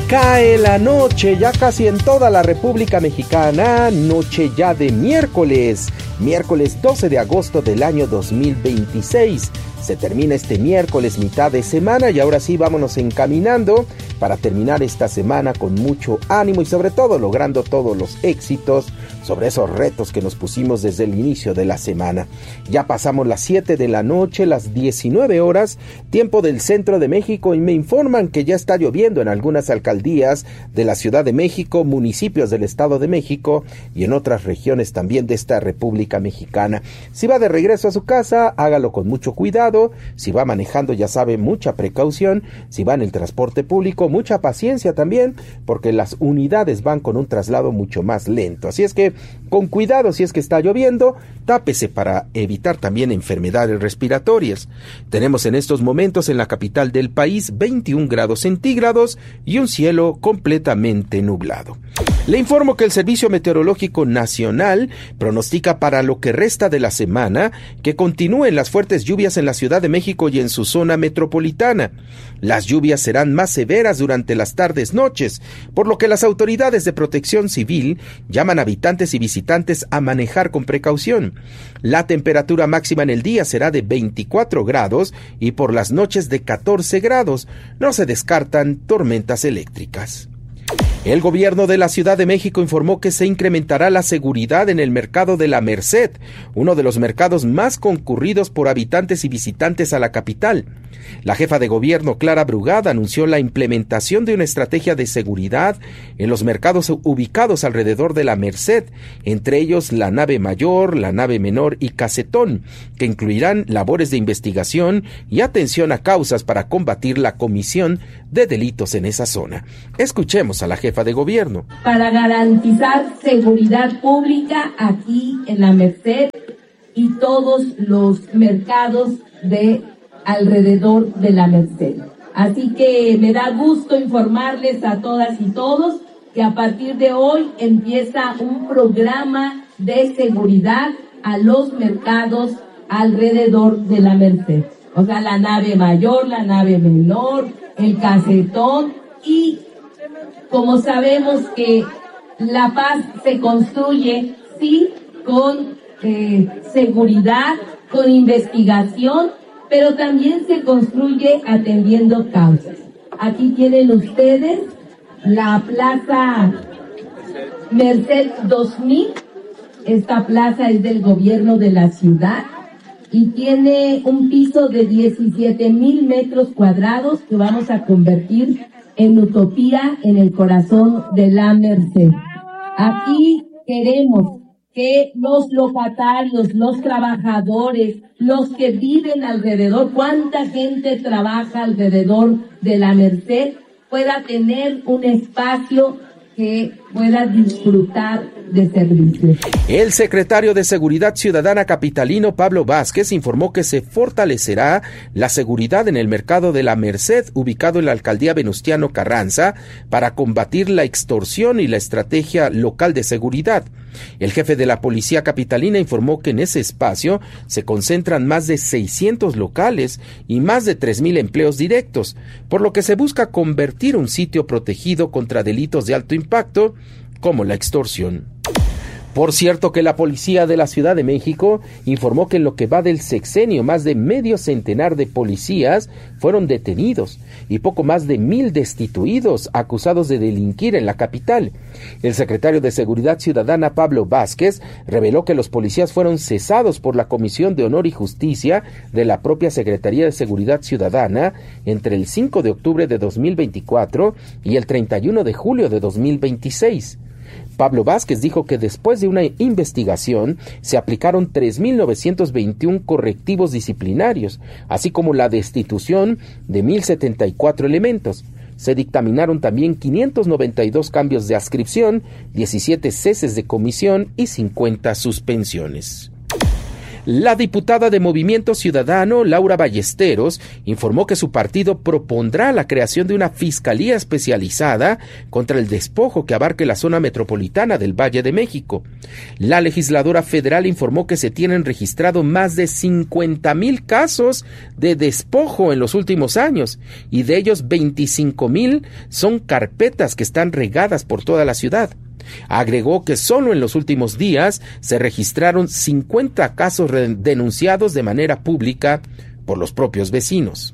Cae la noche ya casi en toda la República Mexicana, noche ya de miércoles 12 de agosto del año 2026. Se termina este miércoles, mitad de semana, y ahora sí vámonos encaminando para terminar esta semana con mucho ánimo y sobre todo logrando todos los éxitos sobre esos retos que nos pusimos desde el inicio de la semana. Ya pasamos las 7 de la noche, las 19 horas, tiempo del centro de México, y me informan que ya está lloviendo en algunas alcaldías de la Ciudad de México, municipios del Estado de México y en otras regiones también de esta República Mexicana. Si va de regreso a su casa, hágalo con mucho cuidado. Si va manejando, ya sabe, mucha precaución. Si va en el transporte público, mucha paciencia también, porque las unidades van con un traslado mucho más lento. Así es que con cuidado si es que está lloviendo, tápese para evitar también enfermedades respiratorias. Tenemos en estos momentos en la capital del país 21 grados centígrados y un cielo completamente nublado. Le informo que el Servicio Meteorológico Nacional pronostica para lo que resta de la semana que continúen las fuertes lluvias en la Ciudad de México y en su zona metropolitana. Las lluvias serán más severas durante las tardes-noches, por lo que las autoridades de protección civil llaman a habitantes y visitantes a manejar con precaución. La temperatura máxima en el día será de 24 grados y por las noches de 14 grados. No se descartan tormentas eléctricas. El gobierno de la Ciudad de México informó que se incrementará la seguridad en el mercado de la Merced, uno de los mercados más concurridos por habitantes y visitantes a la capital. La jefa de gobierno, Clara Brugada, anunció la implementación de una estrategia de seguridad en los mercados ubicados alrededor de la Merced, entre ellos la nave mayor, la nave menor y Casetón, que incluirán labores de investigación y atención a causas para combatir la comisión de delitos en esa zona. Escuchemos a la jefa de gobierno. Para garantizar seguridad pública aquí en la Merced y todos los mercados de alrededor de la Merced. Así que me da gusto informarles a todas y todos que a partir de hoy empieza un programa de seguridad a los mercados alrededor de la Merced. O sea, la nave mayor, la nave menor, el Casetón, y como sabemos que la paz se construye, sí, con seguridad, con investigación, pero también se construye atendiendo causas. Aquí tienen ustedes la Plaza Merced 2000. Esta plaza es del gobierno de la ciudad y tiene un piso de 17,000 metros cuadrados que vamos a convertir en utopía en el corazón de la Merced. Aquí queremos que los locatarios, los trabajadores, los que viven alrededor, cuánta gente trabaja alrededor de la Merced, pueda tener un espacio que pueda disfrutar de servicios. El secretario de Seguridad Ciudadana capitalino, Pablo Vázquez, informó que se fortalecerá la seguridad en el mercado de la Merced, ubicado en la alcaldía Venustiano Carranza, para combatir la extorsión y la estrategia local de seguridad. El jefe de la policía capitalina informó que en ese espacio se concentran más de 600 locales y más de 3,000 empleos directos, por lo que se busca convertir un sitio protegido contra delitos de alto impacto, como la extorsión. Por cierto que la policía de la Ciudad de México informó que en lo que va del sexenio más de medio centenar de policías fueron detenidos y poco más de 1,000 destituidos acusados de delinquir en la capital. El secretario de Seguridad Ciudadana, Pablo Vázquez, reveló que los policías fueron cesados por la Comisión de Honor y Justicia de la propia Secretaría de Seguridad Ciudadana entre el 5 de octubre de 2024 y el 31 de julio de 2026. Pablo Vázquez dijo que después de una investigación se aplicaron 3,921 correctivos disciplinarios, así como la destitución de 1,074 elementos. Se dictaminaron también 592 cambios de adscripción, 17 ceses de comisión y 50 suspensiones. La diputada de Movimiento Ciudadano, Laura Ballesteros, informó que su partido propondrá la creación de una fiscalía especializada contra el despojo que abarque la zona metropolitana del Valle de México. La legisladora federal informó que se tienen registrado más de 50,000 casos de despojo en los últimos años, y de ellos 25,000 son carpetas que están regadas por toda la ciudad. Agregó que solo en los últimos días se registraron 50 casos denunciados de manera pública por los propios vecinos.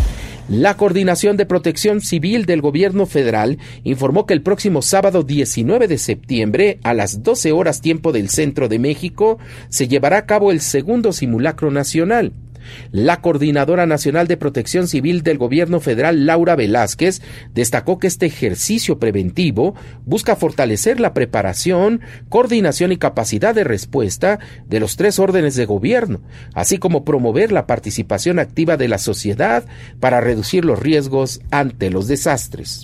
La Coordinación de Protección Civil del Gobierno Federal informó que el próximo sábado 19 de septiembre, a las 12 horas tiempo del centro de México, se llevará a cabo el segundo simulacro nacional. La Coordinadora Nacional de Protección Civil del Gobierno Federal, Laura Velázquez, destacó que este ejercicio preventivo busca fortalecer la preparación, coordinación y capacidad de respuesta de los 3 órdenes de gobierno, así como promover la participación activa de la sociedad para reducir los riesgos ante los desastres.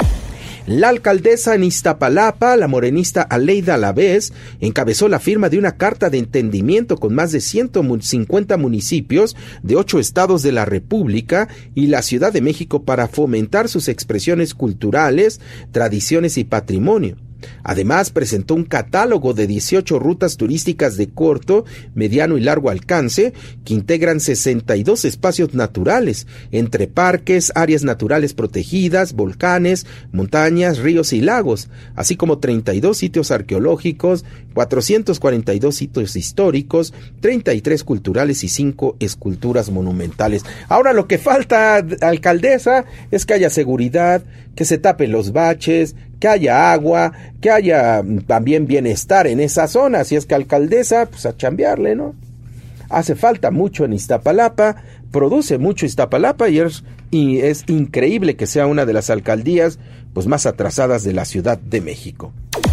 La alcaldesa en Iztapalapa, la morenista Aleida Alavés, encabezó la firma de una carta de entendimiento con más de 150 municipios de 8 estados de la República y la Ciudad de México para fomentar sus expresiones culturales, tradiciones y patrimonio. Además, presentó un catálogo de 18 rutas turísticas de corto, mediano y largo alcance que integran 62 espacios naturales, entre parques, áreas naturales protegidas, volcanes, montañas, ríos y lagos, así como 32 sitios arqueológicos, 442 sitios históricos, 33 culturales y 5 esculturas monumentales. Ahora lo que falta, alcaldesa, es que haya seguridad, que se tapen los baches, que haya agua, que haya también bienestar en esa zona. Así es que, alcaldesa, pues a chambearle, ¿no? Hace falta mucho en Iztapalapa, produce mucho Iztapalapa y es increíble que sea una de las alcaldías pues más atrasadas de la Ciudad de México.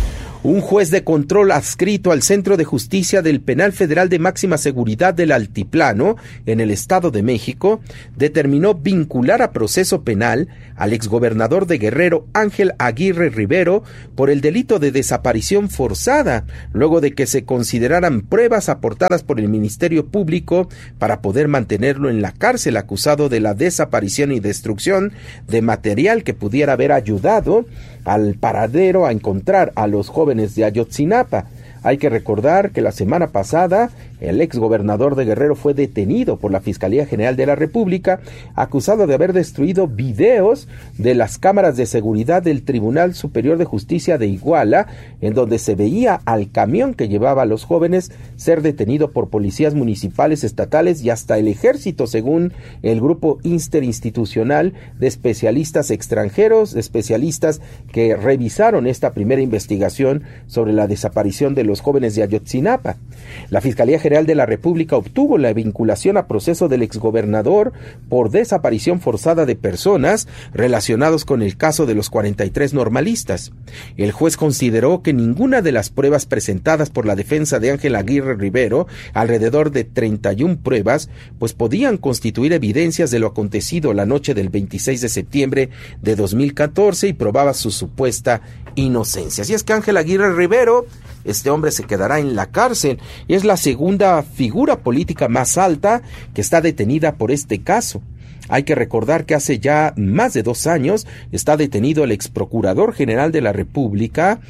Un juez de control adscrito al Centro de Justicia del Penal Federal de Máxima Seguridad del Altiplano, en el Estado de México, determinó vincular a proceso penal al exgobernador de Guerrero, Ángel Aguirre Rivero, por el delito de desaparición forzada, luego de que se consideraran pruebas aportadas por el Ministerio Público para poder mantenerlo en la cárcel, acusado de la desaparición y destrucción de material que pudiera haber ayudado al paradero a encontrar a los jóvenes de Ayotzinapa. Hay que recordar que la semana pasada el exgobernador de Guerrero fue detenido por la Fiscalía General de la República, acusado de haber destruido videos de las cámaras de seguridad del Tribunal Superior de Justicia de Iguala, en donde se veía al camión que llevaba a los jóvenes ser detenido por policías municipales, estatales y hasta el ejército, según el grupo interinstitucional de especialistas extranjeros, especialistas que revisaron esta primera investigación sobre la desaparición de los jóvenes de Ayotzinapa. La Fiscalía General de la República obtuvo la vinculación a proceso del exgobernador por desaparición forzada de personas relacionados con el caso de los 43 normalistas. El juez consideró que ninguna de las pruebas presentadas por la defensa de Ángel Aguirre Rivero, alrededor de 31 pruebas, pues podían constituir evidencias de lo acontecido la noche del 26 de septiembre de 2014 y probaba su supuesta inocencia. Así es que Ángel Aguirre Rivero, este hombre se quedará en la cárcel y es la segunda figura política más alta que está detenida por este caso. Hay que recordar que hace ya más de 2 años está detenido el exprocurador general de la República,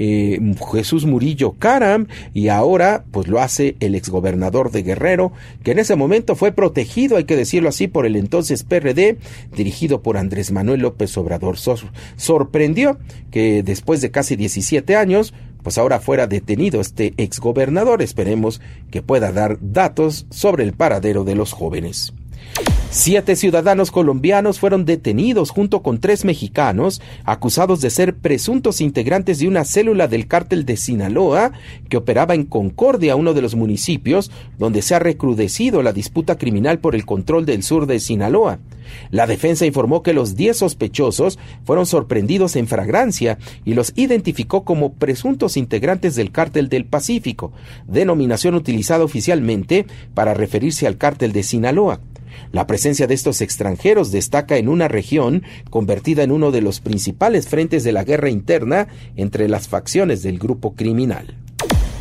Jesús Murillo Caram, y ahora pues lo hace el exgobernador de Guerrero, que en ese momento fue protegido, hay que decirlo así, por el entonces PRD, dirigido por Andrés Manuel López Obrador. Sorprendió que después de casi 17 años, pues ahora fuera detenido este exgobernador. Esperemos que pueda dar datos sobre el paradero de los jóvenes. 7 ciudadanos colombianos fueron detenidos junto con 3 mexicanos, acusados de ser presuntos integrantes de una célula del cártel de Sinaloa que operaba en Concordia, uno de los municipios donde se ha recrudecido la disputa criminal por el control del sur de Sinaloa. La defensa informó que los 10 sospechosos fueron sorprendidos en flagrancia y los identificó como presuntos integrantes del Cártel del Pacífico, denominación utilizada oficialmente para referirse al Cártel de Sinaloa. La presencia de estos extranjeros destaca en una región convertida en uno de los principales frentes de la guerra interna entre las facciones del grupo criminal.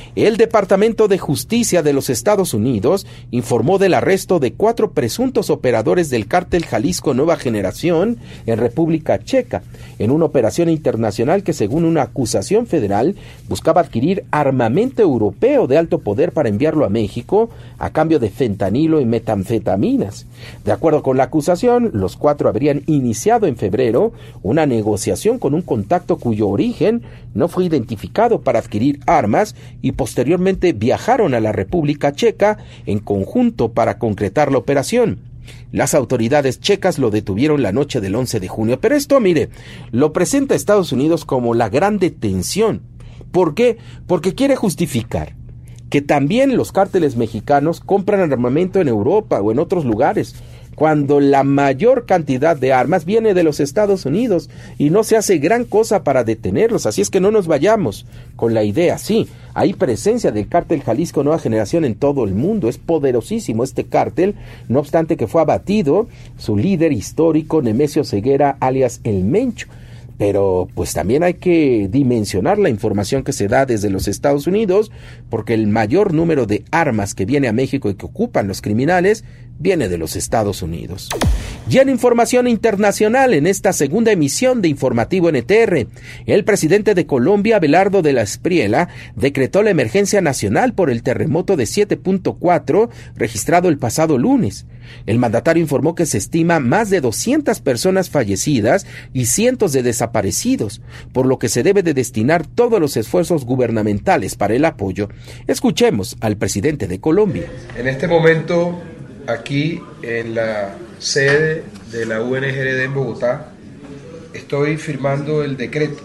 El Departamento de Justicia de los Estados Unidos informó del arresto de 4 presuntos operadores del cártel Jalisco Nueva Generación en República Checa, en una operación internacional que, según una acusación federal, buscaba adquirir armamento europeo de alto poder para enviarlo a México a cambio de fentanilo y metanfetaminas. De acuerdo con la acusación, los 4 habrían iniciado en febrero una negociación con un contacto cuyo origen no fue identificado para adquirir armas y posteriormente viajaron a la República Checa en conjunto para concretar la operación. Las autoridades checas lo detuvieron la noche del 11 de junio, pero esto, mire, lo presenta Estados Unidos como la gran detención. ¿Por qué? Porque quiere justificar que también los cárteles mexicanos compran armamento en Europa o en otros lugares, cuando la mayor cantidad de armas viene de los Estados Unidos y no se hace gran cosa para detenerlos. Así es que no nos vayamos con la idea. Sí, hay presencia del cártel Jalisco Nueva Generación en todo el mundo. Es poderosísimo este cártel, no obstante que fue abatido su líder histórico, Nemesio Ceguera, alias El Mencho. Pero pues también hay que dimensionar la información que se da desde los Estados Unidos, porque el mayor número de armas que viene a México y que ocupan los criminales viene de los Estados Unidos. Ya en información internacional, en esta segunda emisión de Informativo NTR, el presidente de Colombia, Abelardo de la Espriella, decretó la emergencia nacional por el terremoto de 7.4 registrado el pasado lunes. El mandatario informó que se estima más de 200 personas fallecidas y cientos de desaparecidos, por lo que se debe de destinar todos los esfuerzos gubernamentales para el apoyo. Escuchemos al presidente de Colombia. En este momento, aquí en la sede de la UNGRD en Bogotá, estoy firmando el decreto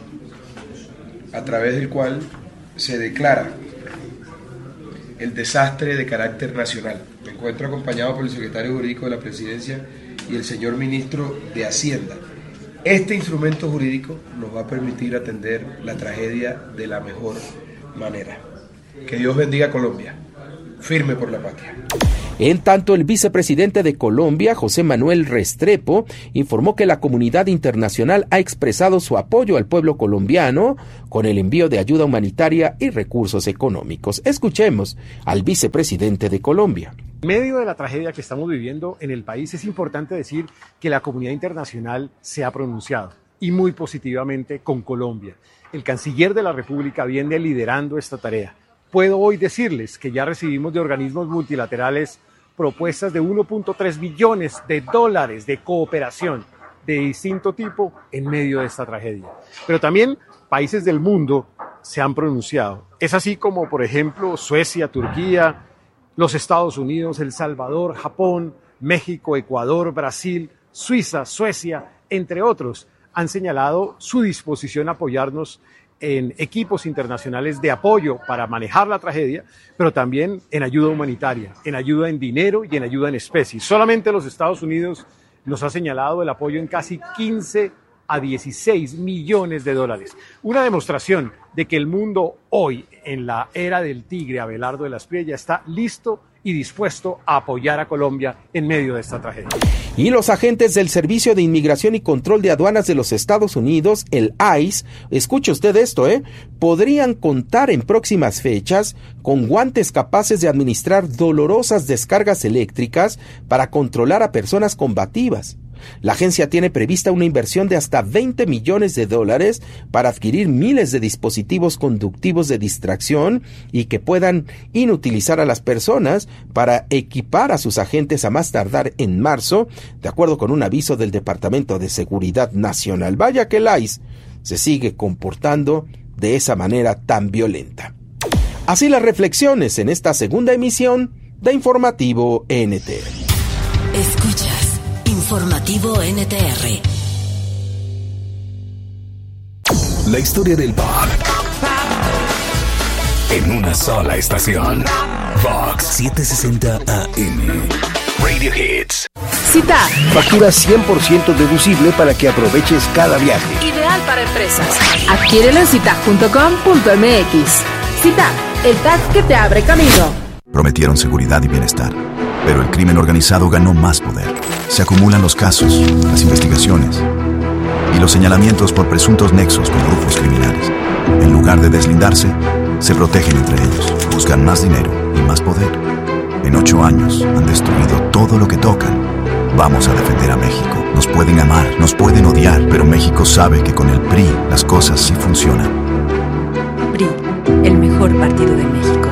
a través del cual se declara el desastre de carácter nacional. Me encuentro acompañado por el secretario jurídico de la Presidencia y el señor ministro de Hacienda. Este instrumento jurídico nos va a permitir atender la tragedia de la mejor manera. Que Dios bendiga a Colombia. Firme por la patria. En tanto, el vicepresidente de Colombia, José Manuel Restrepo, informó que la comunidad internacional ha expresado su apoyo al pueblo colombiano con el envío de ayuda humanitaria y recursos económicos. Escuchemos al vicepresidente de Colombia. En medio de la tragedia que estamos viviendo en el país, es importante decir que la comunidad internacional se ha pronunciado, y muy positivamente, con Colombia. El canciller de la República viene liderando esta tarea. Puedo hoy decirles que ya recibimos de organismos multilaterales propuestas de 1.3 billones de dólares de cooperación de distinto tipo en medio de esta tragedia. Pero también países del mundo se han pronunciado. Es así como, por ejemplo, Suecia, Turquía, los Estados Unidos, El Salvador, Japón, México, Ecuador, Brasil, Suiza, Suecia, entre otros, han señalado su disposición a apoyarnos en equipos internacionales de apoyo para manejar la tragedia, pero también en ayuda humanitaria, en ayuda en dinero y en ayuda en especie. Solamente los Estados Unidos nos ha señalado el apoyo en casi 15 a 16 millones de dólares. Una demostración de que el mundo hoy, en la era del tigre Abelardo de la Espriella, está listo y dispuesto a apoyar a Colombia en medio de esta tragedia. Y los agentes del Servicio de Inmigración y Control de Aduanas de los Estados Unidos, el ICE, escuche usted esto, podrían contar en próximas fechas con guantes capaces de administrar dolorosas descargas eléctricas para controlar a personas combativas. La agencia tiene prevista una inversión de hasta $20 millones para adquirir miles de dispositivos conductivos de distracción y que puedan inutilizar a las personas para equipar a sus agentes a más tardar en marzo, de acuerdo con un aviso del Departamento de Seguridad Nacional. Vaya que el ICE se sigue comportando de esa manera tan violenta. Así las reflexiones en esta segunda emisión de Informativo NTR. Escuchas Informativo NTR. La historia del pop en una sola estación. Vox 760 AM. Radio Hits. Cita. Factura 100% deducible para que aproveches cada viaje. Ideal para empresas. Adquiérelo en cita.com.mx. Cita, el tag que te abre camino. Prometieron seguridad y bienestar, pero el crimen organizado ganó más poder. Se acumulan los casos, las investigaciones y los señalamientos por presuntos nexos con grupos criminales. En lugar de deslindarse, Se protegen entre ellos, buscan más dinero y más poder. En 8 años han destruido todo lo que tocan. Vamos a defender a México. Nos pueden amar, nos pueden odiar, pero México sabe que con el PRI las cosas sí funcionan. PRI, el mejor partido de México.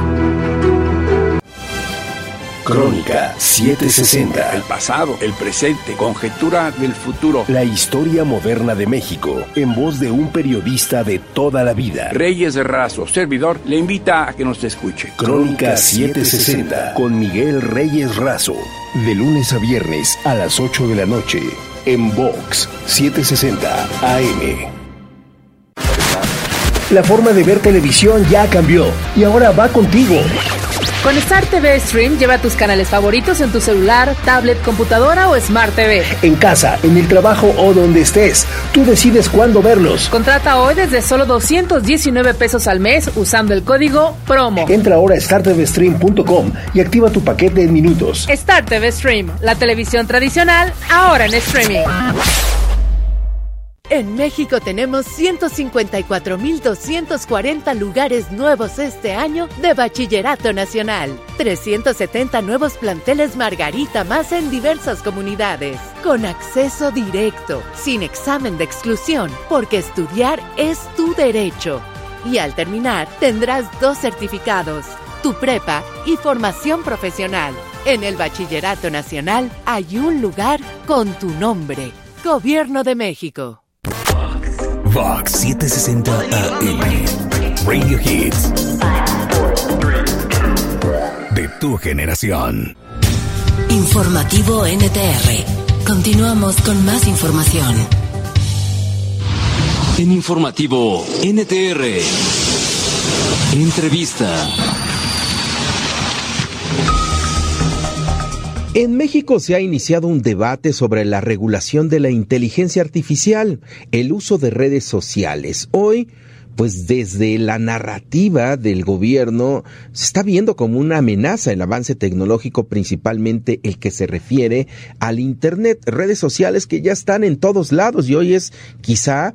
Crónica 760. El pasado, el presente, conjetura del futuro. La historia moderna de México, en voz de un periodista de toda la vida. Reyes Razo, servidor, le invita a que nos escuche. Crónica 760 con Miguel Reyes Razo. De lunes a viernes a las 8 de la noche. En Vox 760 AM. La forma de ver televisión ya cambió y ahora va contigo. Con Star TV Stream lleva tus canales favoritos en tu celular, tablet, computadora o Smart TV. En casa, en el trabajo o donde estés, tú decides cuándo verlos. Contrata hoy desde solo 219 pesos al mes usando el código PROMO. Entra ahora a startvstream.com y activa tu paquete en minutos. Star TV Stream, la televisión tradicional, ahora en streaming. En México tenemos 154,240 lugares nuevos este año de Bachillerato Nacional. 370 nuevos planteles Margarita más en diversas comunidades. Con acceso directo, sin examen de exclusión, porque estudiar es tu derecho. Y al terminar, tendrás 2 certificados, tu prepa y formación profesional. En el Bachillerato Nacional hay un lugar con tu nombre. Gobierno de México. Vox 760 AM. Radio Hits. De tu generación. Informativo NTR. Continuamos con más información. En Informativo NTR. Entrevista. En México se ha iniciado un debate sobre la regulación de la inteligencia artificial, el uso de redes sociales. Hoy, pues desde la narrativa del gobierno se está viendo como una amenaza el avance tecnológico, principalmente el que se refiere al Internet, redes sociales que ya están en todos lados y hoy es quizá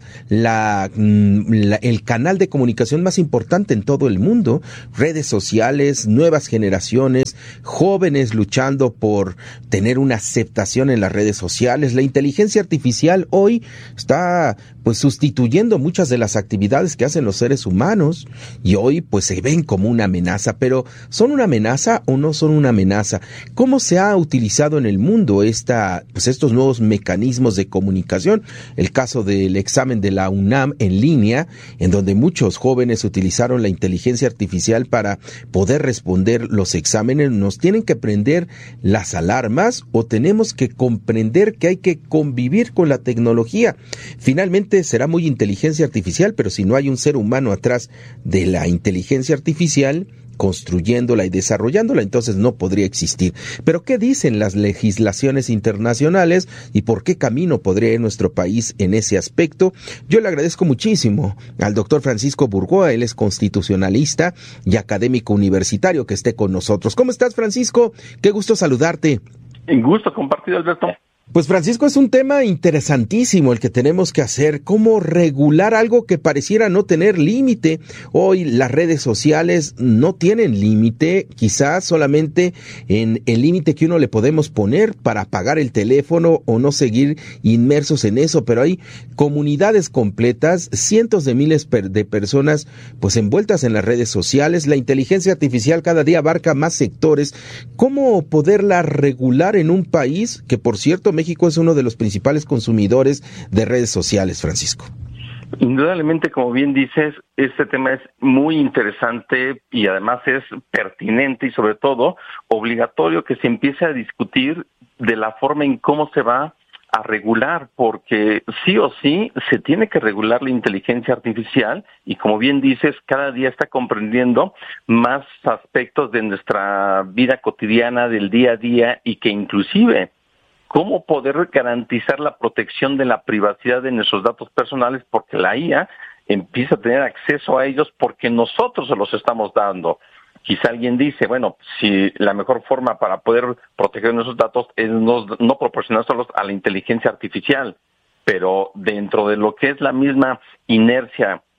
el canal de comunicación más importante en todo el mundo. Redes sociales, nuevas generaciones, jóvenes luchando por tener una aceptación en las redes sociales. La inteligencia artificial hoy está pues sustituyendo muchas de las actividades que hacen los seres humanos y hoy pues se ven como una amenaza, pero ¿son una amenaza o no son una amenaza? ¿Cómo se ha utilizado en el mundo estos nuevos mecanismos de comunicación? El caso del examen de la UNAM en línea, en donde muchos jóvenes utilizaron la inteligencia artificial para poder responder los exámenes. ¿Nos tienen que prender las alarmas o tenemos que comprender que hay que convivir con la tecnología? Finalmente será muy inteligencia artificial, pero si no hay un ser humano atrás de la inteligencia artificial construyéndola y desarrollándola, entonces no podría existir. Pero ¿qué dicen las legislaciones internacionales y por qué camino podría ir nuestro país en ese aspecto? Yo le agradezco muchísimo al doctor Francisco Burgoa, él es constitucionalista y académico universitario, que esté con nosotros. ¿Cómo estás, Francisco? Qué gusto saludarte. Un gusto compartido, Alberto. Pues Francisco, es un tema interesantísimo el que tenemos que hacer, cómo regular algo que pareciera no tener límite. Hoy las redes sociales no tienen límite, quizás solamente en el límite que uno le podemos poner para apagar el teléfono o no seguir inmersos en eso, pero hay comunidades completas, cientos de miles de personas pues envueltas en las redes sociales. La inteligencia artificial cada día abarca más sectores. ¿Cómo poderla regular en un país que, por cierto, México es uno de los principales consumidores de redes sociales, Francisco? Indudablemente, como bien dices, este tema es muy interesante y además es pertinente y sobre todo obligatorio que se empiece a discutir de la forma en cómo se va a regular, porque sí o sí se tiene que regular la inteligencia artificial y, como bien dices, cada día está comprendiendo más aspectos de nuestra vida cotidiana, del día a día, y que inclusive cómo poder garantizar la protección de la privacidad de nuestros datos personales, porque la IA empieza a tener acceso a ellos porque nosotros se los estamos dando. Quizá alguien dice, bueno, si la mejor forma para poder proteger nuestros datos es no proporcionárselos a la inteligencia artificial, pero dentro de lo que es la misma inercia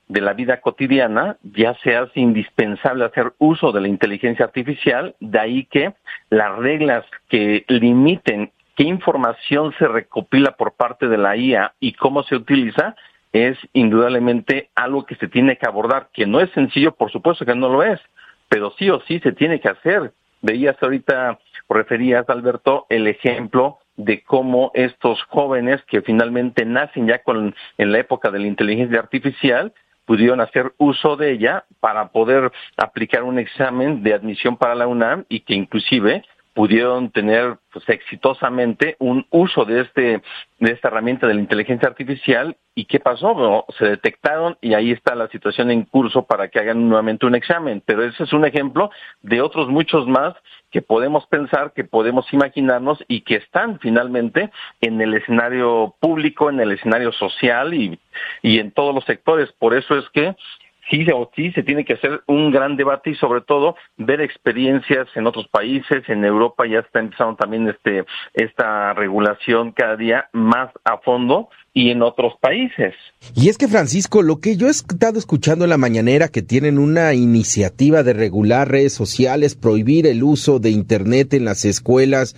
de la vida cotidiana ya se hace indispensable hacer uso de la inteligencia artificial, de ahí que las reglas que limiten qué información se recopila por parte de la IA y cómo se utiliza es indudablemente algo que se tiene que abordar, que no es sencillo, por supuesto que no lo es, pero sí o sí se tiene que hacer. Veías ahorita, referías, Alberto, el ejemplo de cómo estos jóvenes que finalmente nacen ya en la época de la inteligencia artificial pudieron hacer uso de ella para poder aplicar un examen de admisión para la UNAM y que inclusive pudieron tener pues exitosamente un uso de esta herramienta de la inteligencia artificial. ¿Y qué pasó? Bueno, se detectaron y ahí está la situación en curso para que hagan nuevamente un examen. Pero ese es un ejemplo de otros muchos más que podemos pensar, que podemos imaginarnos y que están finalmente en el escenario público, en el escenario social y en todos los sectores. Por eso es que sí se tiene que hacer un gran debate y sobre todo ver experiencias en otros países. En Europa ya está empezando también esta regulación cada día más a fondo y en otros países. Y es que, Francisco, lo que yo he estado escuchando en la mañanera, que tienen una iniciativa de regular redes sociales, prohibir el uso de internet en las escuelas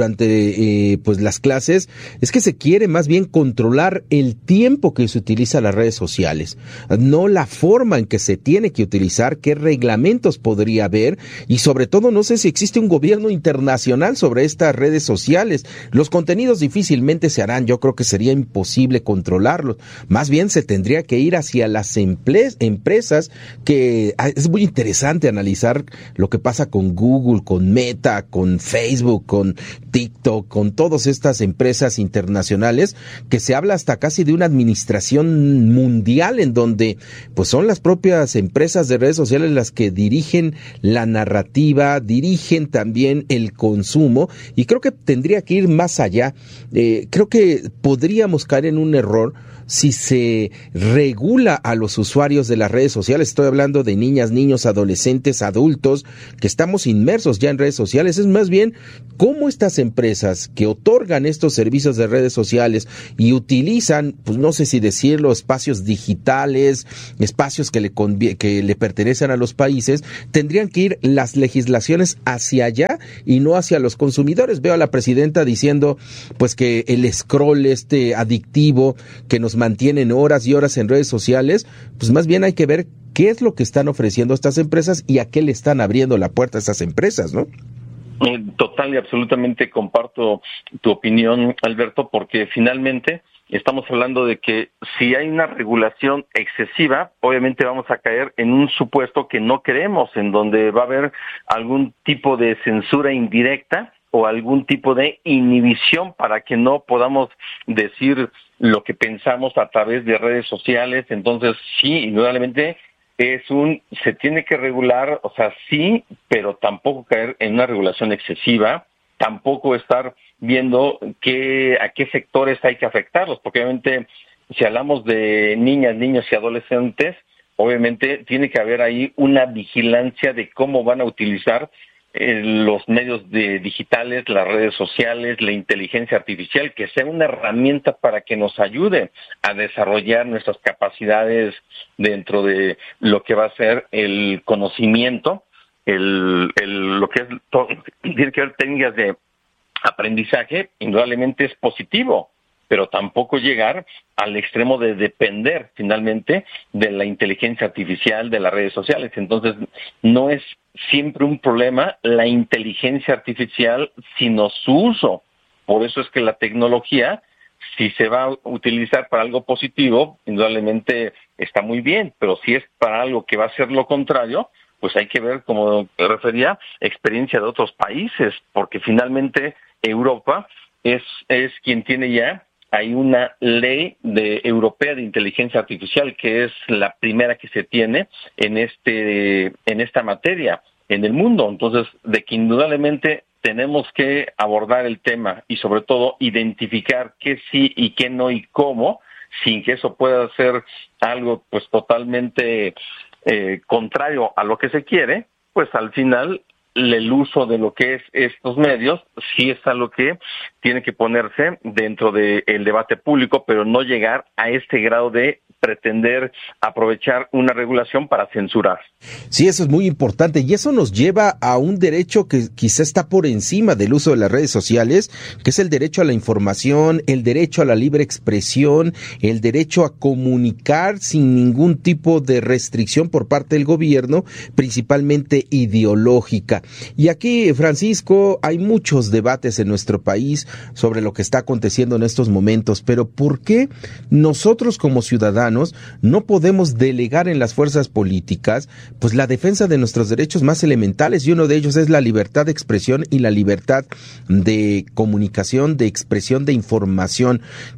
durante pues las clases, es que se quiere más bien controlar el tiempo que se utiliza las redes sociales, no la forma en que se tiene que utilizar, qué reglamentos podría haber y sobre todo no sé si existe un gobierno internacional sobre estas redes sociales. Los contenidos difícilmente se harán, yo creo que sería imposible controlarlos, más bien se tendría que ir hacia las empresas, que es muy interesante analizar lo que pasa con Google, con Meta, con Facebook, con TikTok, con todas estas empresas internacionales, que se habla hasta casi de una administración mundial en donde pues son las propias empresas de redes sociales las que dirigen la narrativa, dirigen también el consumo, y creo que tendría que ir más allá. Creo que podríamos caer en un error si se regula a los usuarios de las redes sociales. Estoy hablando de niñas, niños, adolescentes, adultos, que estamos inmersos ya en redes sociales. Es más bien cómo estas empresas que otorgan estos servicios de redes sociales y utilizan, pues no sé si decirlo, espacios digitales, espacios que le pertenecen a los países, tendrían que ir las legislaciones hacia allá y no hacia los consumidores. Veo a la presidenta diciendo pues que el scroll adictivo que nos mantienen horas y horas en redes sociales, pues más bien hay que ver qué es lo que están ofreciendo estas empresas y a qué le están abriendo la puerta a estas empresas, ¿no? Total y absolutamente comparto tu opinión, Alberto, porque finalmente estamos hablando de que si hay una regulación excesiva, obviamente vamos a caer en un supuesto que no queremos, en donde va a haber algún tipo de censura indirecta o algún tipo de inhibición para que no podamos decir lo que pensamos a través de redes sociales. Entonces, sí, indudablemente se tiene que regular, o sea, sí, pero tampoco caer en una regulación excesiva, tampoco estar viendo a qué sectores hay que afectarlos, porque obviamente si hablamos de niñas, niños y adolescentes, obviamente tiene que haber ahí una vigilancia de cómo van a utilizar los medios digitales, las redes sociales, la inteligencia artificial, que sea una herramienta para que nos ayude a desarrollar nuestras capacidades dentro de lo que va a ser el conocimiento, lo que es todo, tiene que haber técnicas de aprendizaje, indudablemente es positivo, pero tampoco llegar al extremo de depender finalmente de la inteligencia artificial, de las redes sociales. Entonces, no es siempre un problema la inteligencia artificial, sino su uso. Por eso es que la tecnología, si se va a utilizar para algo positivo, indudablemente está muy bien, pero si es para algo que va a ser lo contrario, pues hay que ver, como refería, experiencia de otros países, porque finalmente Europa es quien tiene ya, hay una ley europea de inteligencia artificial que es la primera que se tiene en esta materia en el mundo. Entonces, de que indudablemente tenemos que abordar el tema y sobre todo identificar qué sí y qué no y cómo, sin que eso pueda ser algo pues totalmente contrario a lo que se quiere, pues al final el uso de lo que es estos medios sí es algo que tiene que ponerse dentro del debate público, pero no llegar a este grado de pretender aprovechar una regulación para censurar. Sí, eso es muy importante y eso nos lleva a un derecho que quizá está por encima del uso de las redes sociales, que es el derecho a la información, el derecho a la libre expresión, el derecho a comunicar sin ningún tipo de restricción por parte del gobierno, principalmente ideológica. Y aquí, Francisco, hay muchos debates en nuestro país sobre lo que está aconteciendo en estos momentos, pero ¿por qué nosotros como ciudadanos no podemos delegar en las fuerzas políticas pues la defensa de nuestros derechos más elementales? Y uno de ellos es la libertad de expresión y la libertad de comunicación, de expresión, de información.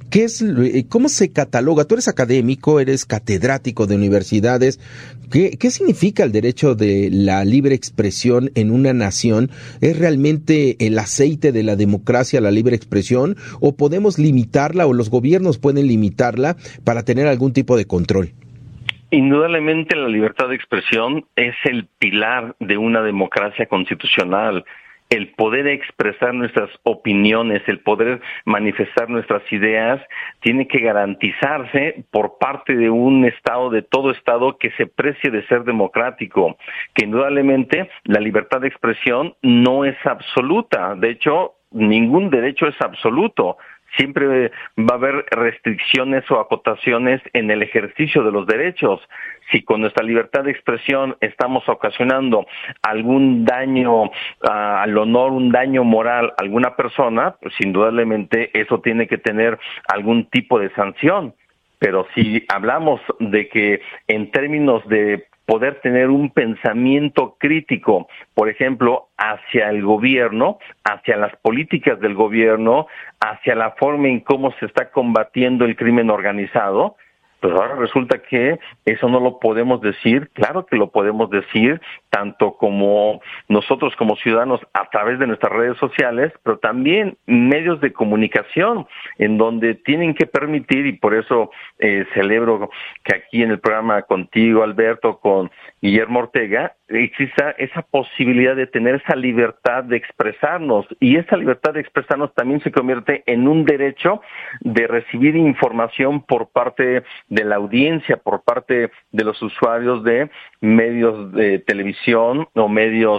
¿Cómo se cataloga? Tú eres académico, eres catedrático de universidades. ¿Qué significa el derecho de la libre expresión en una nación? ¿Es realmente el aceite de la democracia la libre expresión? ¿O podemos limitarla o los gobiernos pueden limitarla para tener algún tipo de control? Indudablemente la libertad de expresión es el pilar de una democracia constitucional. El poder expresar nuestras opiniones, el poder manifestar nuestras ideas, tiene que garantizarse por parte de un Estado, de todo Estado que se precie de ser democrático, que indudablemente la libertad de expresión no es absoluta. De hecho, ningún derecho es absoluto. Siempre va a haber restricciones o acotaciones en el ejercicio de los derechos. Si con nuestra libertad de expresión estamos ocasionando algún daño al honor, un daño moral a alguna persona, pues indudablemente eso tiene que tener algún tipo de sanción. Pero si hablamos de que en términos de poder tener un pensamiento crítico, por ejemplo, hacia el gobierno, hacia las políticas del gobierno, hacia la forma en cómo se está combatiendo el crimen organizado, pues ahora resulta que eso no lo podemos decir. Claro que lo podemos decir, tanto como nosotros como ciudadanos a través de nuestras redes sociales, pero también medios de comunicación, en donde tienen que permitir, y por eso celebro que aquí en el programa contigo, Alberto, con Guillermo Ortega, exista esa posibilidad de tener esa libertad de expresarnos, y esa libertad de expresarnos también se convierte en un derecho de recibir información por parte de la audiencia, por parte de los usuarios de medios de televisión o medios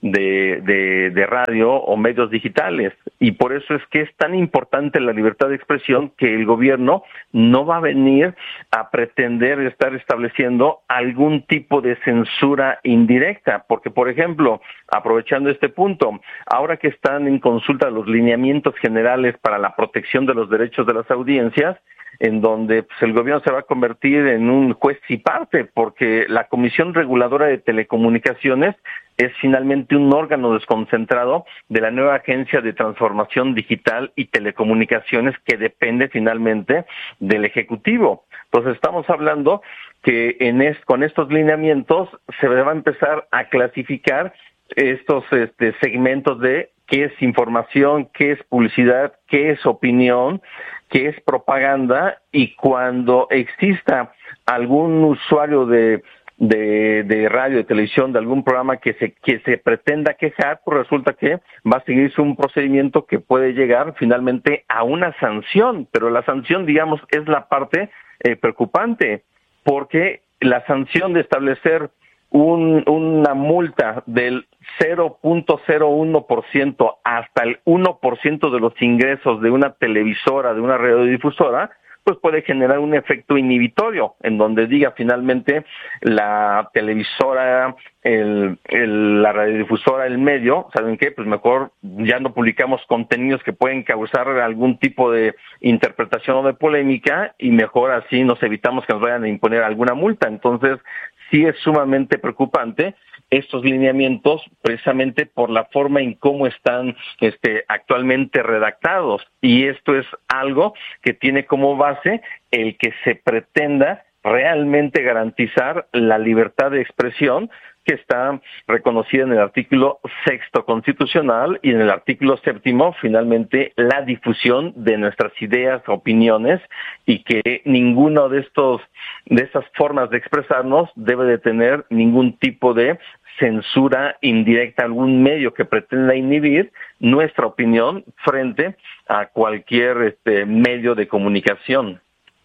de radio o medios digitales. Y por eso es que es tan importante la libertad de expresión, que el gobierno no va a venir a pretender estar estableciendo algún tipo de censura indirecta, porque, por ejemplo, aprovechando este punto, ahora que están en consulta los lineamientos generales para la protección de los derechos de las audiencias, en donde pues, el gobierno se va a convertir en un juez y parte, porque la Comisión Reguladora de Telecomunicaciones es finalmente un órgano desconcentrado de la nueva Agencia de Transformación Digital y Telecomunicaciones, que depende finalmente del Ejecutivo. Entonces estamos hablando que con estos lineamientos se va a empezar a clasificar estos segmentos de qué es información, qué es publicidad, qué es opinión, qué es propaganda, y cuando exista algún usuario de radio, de televisión, de algún programa que se pretenda quejar, pues resulta que va a seguirse un procedimiento que puede llegar finalmente a una sanción, pero la sanción, digamos, es la parte preocupante, porque la sanción de establecer una multa del 0.01% hasta el 1% de los ingresos de una televisora, de una radiodifusora, pues puede generar un efecto inhibitorio, en donde diga finalmente la televisora, la radiodifusora, el medio, ¿saben qué? Pues mejor ya no publicamos contenidos que pueden causar algún tipo de interpretación o de polémica, y mejor así nos evitamos que nos vayan a imponer alguna multa. Entonces, sí es sumamente preocupante estos lineamientos, precisamente por la forma en cómo están actualmente redactados, y esto es algo que tiene como base el que se pretenda realmente garantizar la libertad de expresión, que está reconocida en el artículo 6º constitucional, y en el artículo 7º, finalmente, la difusión de nuestras ideas, opiniones, y que ninguno de esas formas de expresarnos debe de tener ningún tipo de censura indirecta, algún medio que pretenda inhibir nuestra opinión frente a cualquier medio de comunicación.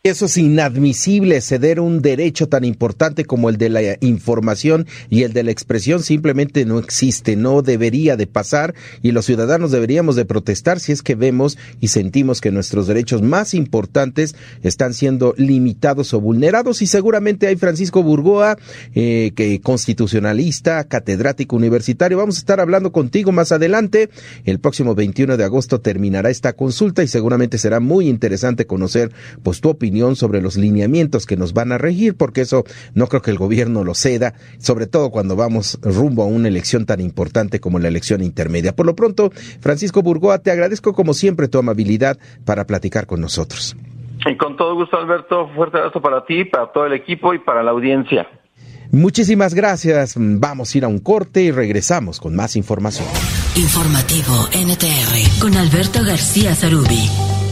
Eso es inadmisible, ceder un derecho tan importante como el de la información y el de la expresión simplemente no existe, no debería de pasar, y los ciudadanos deberíamos de protestar si es que vemos y sentimos que nuestros derechos más importantes están siendo limitados o vulnerados. Y seguramente hay Francisco Burgoa, que constitucionalista, catedrático universitario. Vamos a estar hablando contigo más adelante. El próximo 21 de agosto terminará esta consulta y seguramente será muy interesante conocer pues tu opinión sobre los lineamientos que nos van a regir, porque eso no creo que el gobierno lo ceda, sobre todo cuando vamos rumbo a una elección tan importante como la elección intermedia. Por lo pronto, Francisco Burgoa, te agradezco como siempre tu amabilidad para platicar con nosotros. Y con todo gusto, Alberto, fuerte abrazo para ti, para todo el equipo y para la audiencia. Muchísimas gracias. Vamos a ir a un corte y regresamos con más información. Informativo NTR con Alberto García Zarubi.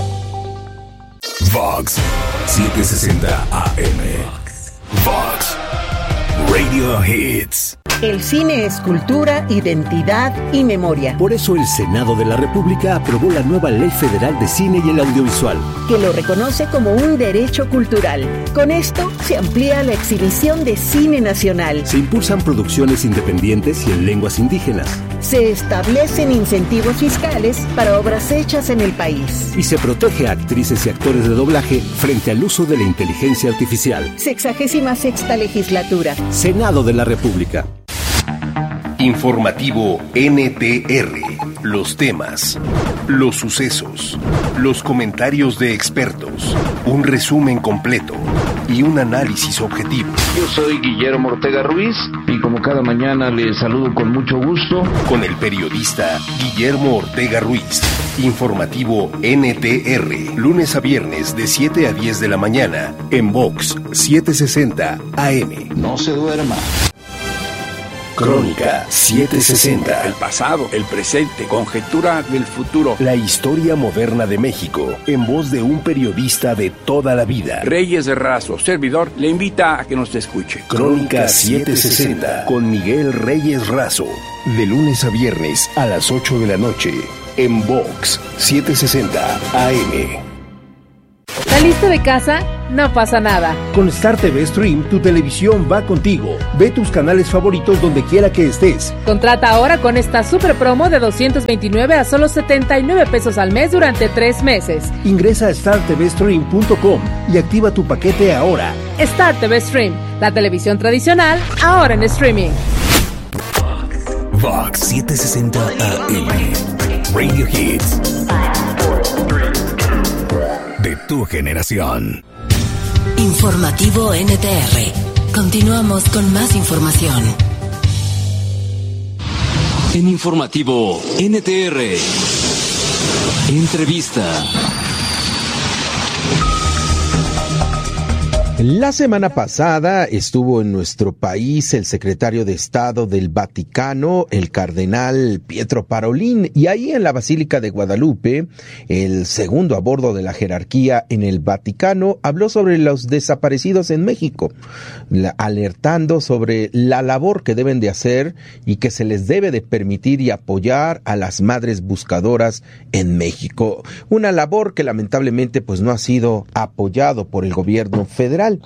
Vox 760 AM. Vox Radio Hits. El cine es cultura, identidad y memoria. Por eso el Senado de la República aprobó la nueva Ley Federal de Cine y el Audiovisual, que lo reconoce como un derecho cultural. Con esto se amplía la exhibición de cine nacional. Se impulsan producciones independientes y en lenguas indígenas. Se establecen incentivos fiscales para obras hechas en el país. Y se protege a actrices y actores de doblaje frente al uso de la inteligencia artificial. 66ª legislatura. Senado de la República. Informativo NTR. Los temas, los sucesos, los comentarios de expertos, un resumen completo y un análisis objetivo. Yo soy Guillermo Ortega Ruiz y como cada mañana les saludo con mucho gusto. Con el periodista Guillermo Ortega Ruiz. Informativo NTR. Lunes a viernes de 7 a 10 de la mañana en Vox 760 AM. No se duerma. Crónica 760. El pasado, el presente, conjetura del futuro. La historia moderna de México, en voz de un periodista de toda la vida. Reyes Razo, servidor, le invita a que nos escuche. Crónica 760 con Miguel Reyes Razo. De lunes a viernes a las 8 de la noche en Vox 760 AM. ¿Saliste de casa? No pasa nada. Con Star TV Stream, tu televisión va contigo. Ve tus canales favoritos donde quiera que estés. Contrata ahora con esta super promo de 229 a solo 79 pesos al mes durante 3 meses. Ingresa a startvstream.com y activa tu paquete ahora. Star TV Stream, la televisión tradicional, ahora en streaming. Vox 760 AM. Radio Hits. De tu generación. Informativo NTR. Continuamos con más información. En Informativo NTR. Entrevista. La semana pasada estuvo en nuestro país el secretario de Estado del Vaticano, el cardenal Pietro Parolin, y ahí en la Basílica de Guadalupe, el segundo a bordo de la jerarquía en el Vaticano, habló sobre los desaparecidos en México, alertando sobre la labor que deben de hacer y que se les debe de permitir y apoyar a las madres buscadoras en México. Una labor que lamentablemente pues no ha sido apoyado por el gobierno federal.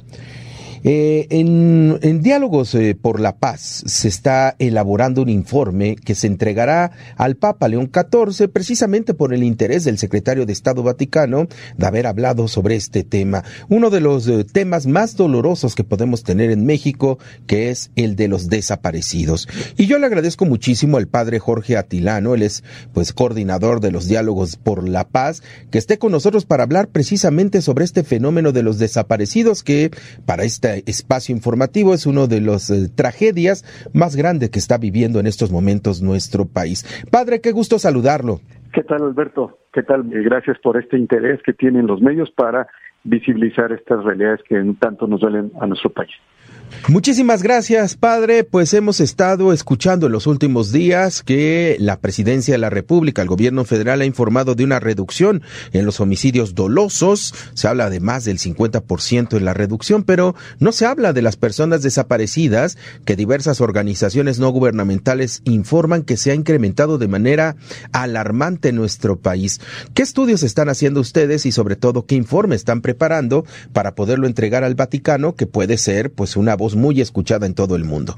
En Diálogos por la Paz se está elaborando un informe que se entregará al Papa León XIV precisamente por el interés del secretario de Estado Vaticano de haber hablado sobre este tema, uno de los temas más dolorosos que podemos tener en México, que es el de los desaparecidos. Y yo le agradezco muchísimo al padre Jorge Atilano, él es pues coordinador de los Diálogos por la Paz, que esté con nosotros para hablar precisamente sobre este fenómeno de los desaparecidos, que para este espacio informativo es uno de las tragedias más grandes que está viviendo en estos momentos nuestro país. Padre, qué gusto saludarlo. ¿Qué tal, Alberto? ¿Qué tal? Gracias por este interés que tienen los medios para visibilizar estas realidades que tanto nos duelen a nuestro país. Muchísimas gracias, padre. Pues hemos estado escuchando en los últimos días que la Presidencia de la República, el gobierno federal, ha informado de una reducción en los homicidios dolosos. Se habla de más del 50% en la reducción, pero no se habla de las personas desaparecidas, que diversas organizaciones no gubernamentales informan que se ha incrementado de manera alarmante en nuestro país. ¿Qué estudios están haciendo ustedes y sobre todo qué informe están preparando para poderlo entregar al Vaticano, que puede ser pues una voz muy escuchada en todo el mundo?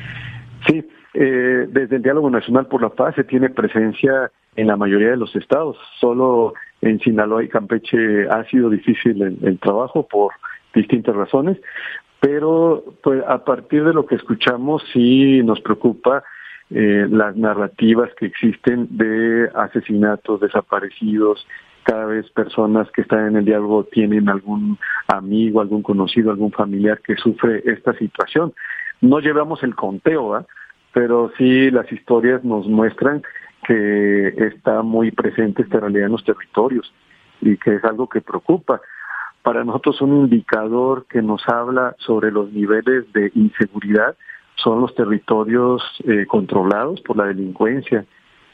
Sí, desde el Diálogo Nacional por la Paz se tiene presencia en la mayoría de los estados. Solo en Sinaloa y Campeche ha sido difícil el trabajo por distintas razones, pero pues a partir de lo que escuchamos sí nos preocupa las narrativas que existen de asesinatos, desaparecidos. Cada vez personas que están en el diálogo tienen algún amigo, algún conocido, algún familiar que sufre esta situación. No llevamos el conteo, ¿verdad? Pero sí las historias nos muestran que está muy presente esta realidad en los territorios y que es algo que preocupa. Para nosotros un indicador que nos habla sobre los niveles de inseguridad son los territorios controlados por la delincuencia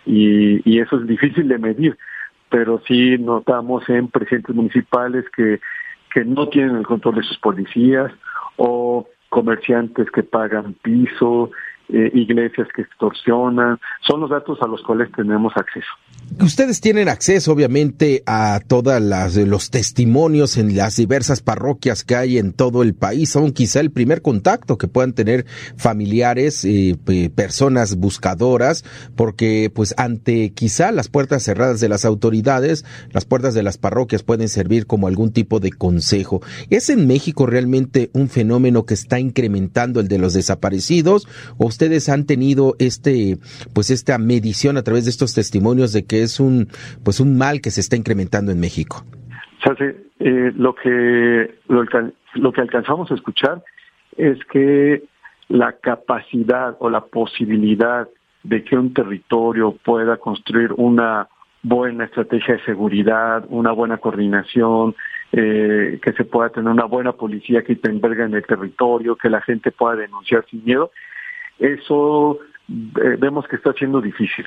y eso es difícil de medir. Pero sí notamos en presidentes municipales que no tienen el control de sus policías, o comerciantes que pagan piso, iglesias que extorsionan. Son los datos a los cuales tenemos acceso. Ustedes tienen acceso, obviamente, a todos los testimonios en las diversas parroquias que hay en todo el país. Son quizá el primer contacto que puedan tener familiares, personas buscadoras, porque pues ante quizá las puertas cerradas de las autoridades, las puertas de las parroquias pueden servir como algún tipo de consejo. ¿Es en México realmente un fenómeno que está incrementando el de los desaparecidos, o ustedes han tenido esta medición a través de estos testimonios de que es un mal que se está incrementando en México? Lo que alcanzamos a escuchar es que la capacidad o la posibilidad de que un territorio pueda construir una buena estrategia de seguridad, una buena coordinación, que se pueda tener una buena policía que te enverga en el territorio, que la gente pueda denunciar sin miedo, eso vemos que está siendo difícil.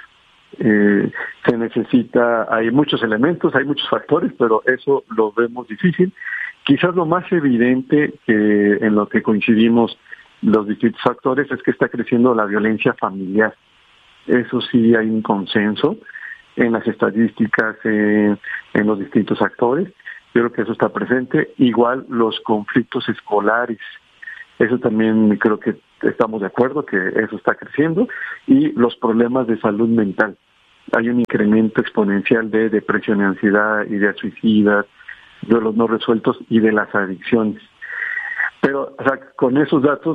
Se necesita, hay muchos elementos, hay muchos factores, pero eso lo vemos difícil. Quizás lo más evidente que en lo que coincidimos los distintos factores es que está creciendo la violencia familiar. Eso sí hay un consenso en las estadísticas, en los distintos actores. Yo creo que eso está presente. Igual los conflictos escolares. Eso también creo que estamos de acuerdo que eso está creciendo, y los problemas de salud mental. Hay un incremento exponencial de depresión y ansiedad, ideas suicidas, de los no resueltos y de las adicciones. Pero con esos datos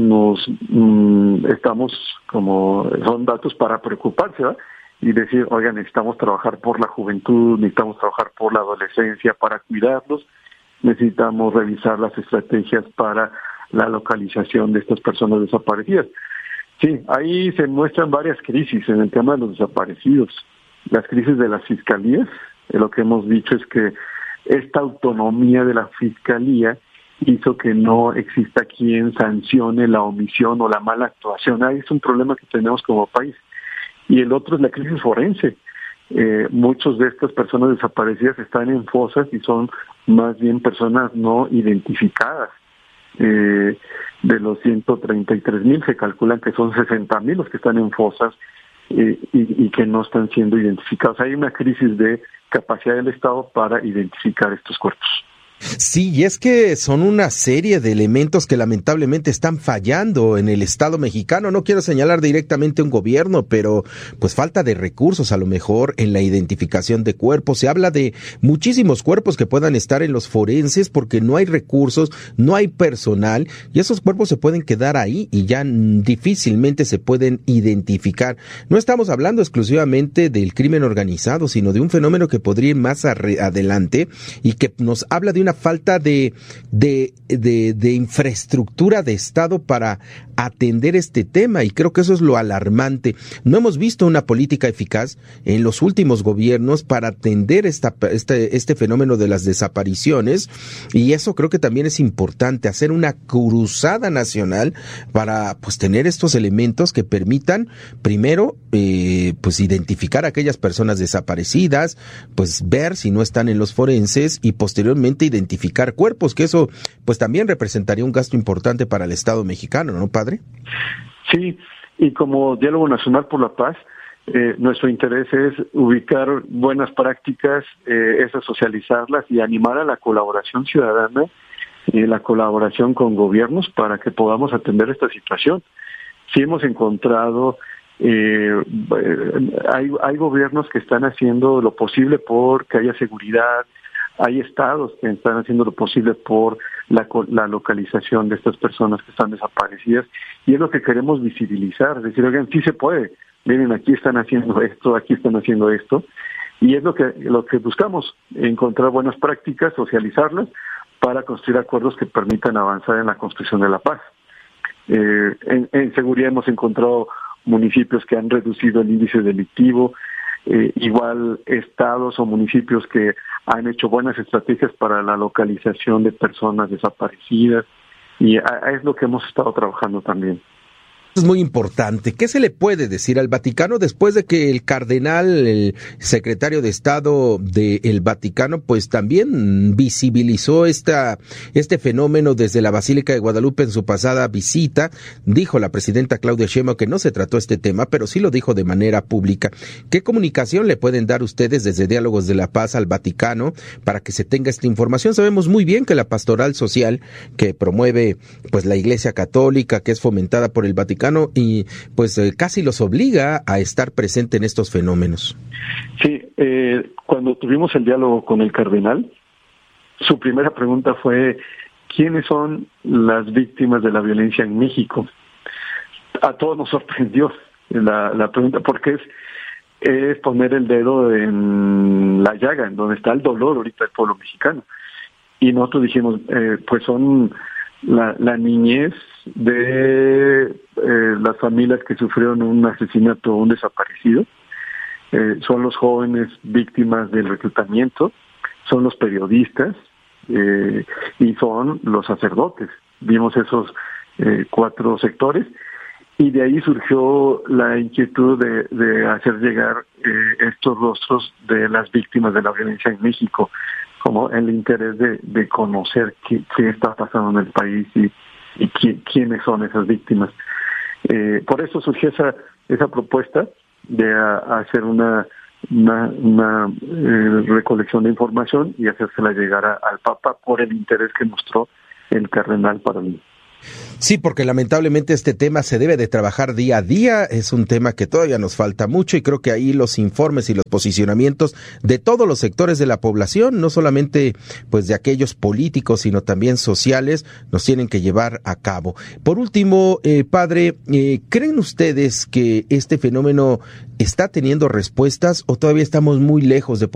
estamos son datos para preocuparse, ¿verdad? Y decir, oigan, necesitamos trabajar por la juventud, necesitamos trabajar por la adolescencia para cuidarlos, necesitamos revisar las estrategias para la localización de estas personas desaparecidas. Sí, ahí se muestran varias crisis en el tema de los desaparecidos. Las crisis de las fiscalías, lo que hemos dicho es que esta autonomía de la fiscalía hizo que no exista quien sancione la omisión o la mala actuación. Ahí es un problema que tenemos como país. Y el otro es la crisis forense. Muchos de estas personas desaparecidas están en fosas y son más bien personas no identificadas. De los 133,000 se calculan que son 60,000 los que están en fosas y que no están siendo identificados. Hay una crisis de capacidad del Estado para identificar estos cuerpos. Sí, y es que son una serie de elementos que lamentablemente están fallando en el Estado mexicano. No quiero señalar directamente un gobierno, pero pues falta de recursos a lo mejor en la identificación de cuerpos. Se habla de muchísimos cuerpos que puedan estar en los forenses porque no hay recursos, no hay personal, y esos cuerpos se pueden quedar ahí y ya difícilmente se pueden identificar. No estamos hablando exclusivamente del crimen organizado, sino de un fenómeno que podría ir más adelante y que nos habla de una una falta de infraestructura de Estado para atender este tema, y creo que eso es lo alarmante. No hemos visto una política eficaz en los últimos gobiernos para atender este fenómeno de las desapariciones, y eso creo que también es importante, hacer una cruzada nacional para pues tener estos elementos que permitan primero pues identificar a aquellas personas desaparecidas, pues ver si no están en los forenses y posteriormente identificar cuerpos, que eso pues también representaría un gasto importante para el Estado mexicano, ¿no, padre? Sí, y como Diálogo Nacional por la Paz, nuestro interés es ubicar buenas prácticas, esas socializarlas y animar a la colaboración ciudadana y la colaboración con gobiernos para que podamos atender esta situación. Sí hemos encontrado, hay gobiernos que están haciendo lo posible por que haya seguridad, hay estados que están haciendo lo posible por la localización de estas personas que están desaparecidas, y es lo que queremos visibilizar, es decir, oigan, sí se puede, miren, aquí están haciendo esto, y es lo que buscamos, encontrar buenas prácticas, socializarlas, para construir acuerdos que permitan avanzar en la construcción de la paz. En seguridad hemos encontrado municipios que han reducido el índice delictivo, igual estados o municipios que han hecho buenas estrategias para la localización de personas desaparecidas, y es lo que hemos estado trabajando también. Es muy importante. ¿Qué se le puede decir al Vaticano después de que el cardenal, el secretario de Estado del Vaticano, pues también visibilizó este fenómeno desde la Basílica de Guadalupe en su pasada visita? Dijo la presidenta Claudia Sheinbaum que no se trató este tema, pero sí lo dijo de manera pública. ¿Qué comunicación le pueden dar ustedes desde Diálogos de la Paz al Vaticano para que se tenga esta información? Sabemos muy bien que la pastoral social que promueve pues la Iglesia Católica, que es fomentada por el Vaticano, y pues casi los obliga a estar presente en estos fenómenos. Sí, cuando tuvimos el diálogo con el cardenal, su primera pregunta fue: ¿quiénes son las víctimas de la violencia en México? A todos nos sorprendió la pregunta, porque es poner el dedo en la llaga, en donde está el dolor ahorita del pueblo mexicano. Y nosotros dijimos, pues son la niñez de las familias que sufrieron un asesinato o un desaparecido, son los jóvenes víctimas del reclutamiento, son los periodistas y son los sacerdotes. Vimos esos 4 sectores, y de ahí surgió la inquietud de hacer llegar estos rostros de las víctimas de la violencia en México, como el interés de conocer qué está pasando en el país y quiénes son esas víctimas. Por eso surgió esa propuesta de hacer una recolección de información y hacérsela llegar al Papa por el interés que mostró el cardenal para mí. Sí, porque lamentablemente este tema se debe de trabajar día a día, es un tema que todavía nos falta mucho, y creo que ahí los informes y los posicionamientos de todos los sectores de la población, no solamente pues de aquellos políticos, sino también sociales, nos tienen que llevar a cabo. Por último, padre, ¿creen ustedes que este fenómeno está teniendo respuestas o todavía estamos muy lejos de